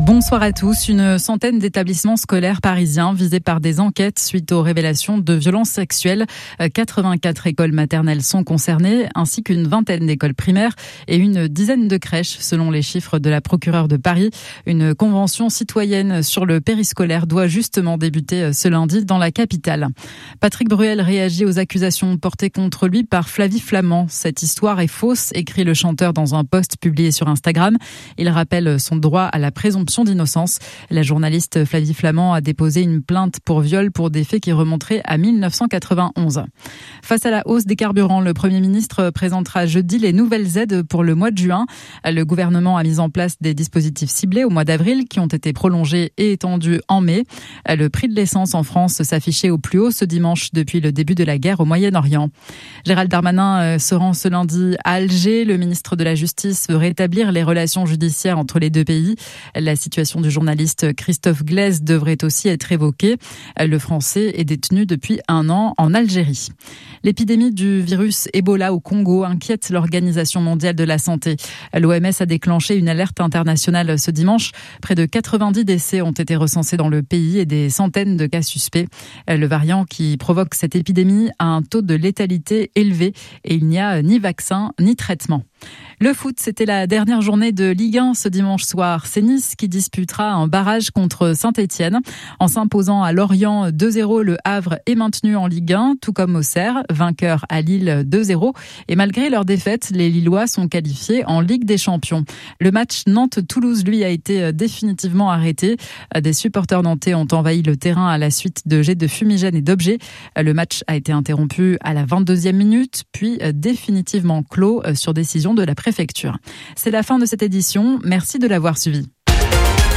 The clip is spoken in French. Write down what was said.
Bonsoir à tous. Une centaine d'établissements scolaires parisiens visés par des enquêtes suite aux révélations de violences sexuelles. 84 écoles maternelles sont concernées, ainsi qu'une vingtaine d'écoles primaires et une dizaine de crèches, selon les chiffres de la procureure de Paris. Une convention citoyenne sur le périscolaire doit justement débuter ce lundi dans la capitale. Patrick Bruel réagit aux accusations portées contre lui par Flavie Flament. Cette histoire est fausse, écrit le chanteur dans un post publié sur Instagram. Il rappelle son droit à la présomption d'innocence. La journaliste Flavie Flament a déposé une plainte pour viol pour des faits qui remonteraient à 1991. Face à la hausse des carburants, le Premier ministre présentera jeudi les nouvelles aides pour le mois de juin. Le gouvernement a mis en place des dispositifs ciblés au mois d'avril qui ont été prolongés et étendus en mai. Le prix de l'essence en France s'affichait au plus haut ce dimanche depuis le début de la guerre au Moyen-Orient. Gérald Darmanin se rend ce lundi à Alger. Le ministre de la Justice veut rétablir les relations judiciaires entre les deux pays. La situation du journaliste Christophe Glaise devrait aussi être évoquée. Le Français est détenu depuis 1 an en Algérie. L'épidémie du virus Ebola au Congo inquiète l'Organisation mondiale de la santé. L'OMS a déclenché une alerte internationale ce dimanche. Près de 90 décès ont été recensés dans le pays et des centaines de cas suspects. Le variant qui provoque cette épidémie a un taux de létalité élevé et il n'y a ni vaccin ni traitement. Le foot, c'était la dernière journée de Ligue 1 ce dimanche soir. C'est Nice qui disputera un barrage contre Saint-Etienne. En s'imposant à Lorient 2-0, le Havre est maintenu en Ligue 1, tout comme Auxerre, vainqueur à Lille 2-0. Et malgré leur défaite, les Lillois sont qualifiés en Ligue des Champions. Le match Nantes-Toulouse, lui, a été définitivement arrêté. Des supporters nantais ont envahi le terrain à la suite de jets de fumigène et d'objets. Le match a été interrompu à la 22e minute, puis définitivement clos sur décision de la préfecture. C'est la fin de cette édition. Merci de l'avoir suivi.